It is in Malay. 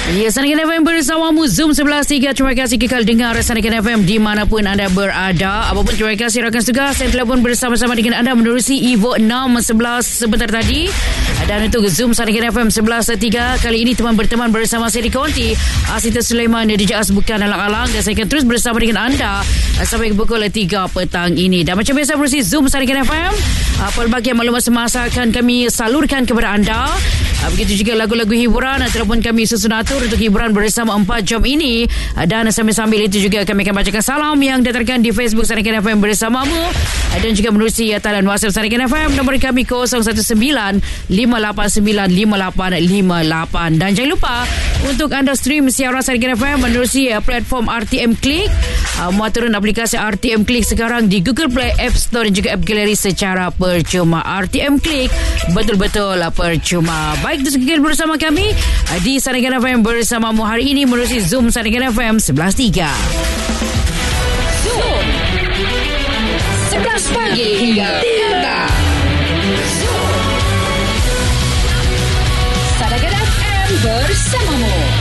Ya, Sanakan FM bersamamu Zoom 11.3. Terima kasih kekal dengar Sanakan FM dimanapun anda berada. Apapun terima kasih rakan tugas yang telah pun bersama-sama dengan anda menerusi Evo 611 sebentar tadi. Dan untuk Zoom Sanakan FM 11.3 kali ini teman berteman bersama saya di Konti Asita Sulaiman dan DJ As bukan alang-alang, dan saya akan terus bersama dengan anda sampai pukul 3 petang ini. Dan macam biasa menerusi Zoom Sanakan FM, pelbagai maklumat semasa akan kami salurkan kepada anda. Begitu juga lagu-lagu hiburan ataupun kami susun atur untuk hiburan bersama 4 jam ini. Dan sambil-sambil itu juga kami akan bacakan salam yang datangkan di Facebook Sanakan FM bersamamu, dan juga menerusi talian WhatsApp Sanakan FM. Nombor kami 0195895858. Dan jangan lupa untuk anda stream siaran Sanakan FM menerusi platform RTM Click. Muat turun aplikasi RTM Click sekarang di Google Play, App Store dan juga App Gallery secara percuma. RTM Click betul-betul percuma. Baik, terus kekal bersama kami di Sanakan FM bersamamu hari ini menerusi Zoom Sanakan FM 11.3. Zoom 11 pagi hingga 3. Zoom Sanakan FM bersamamu.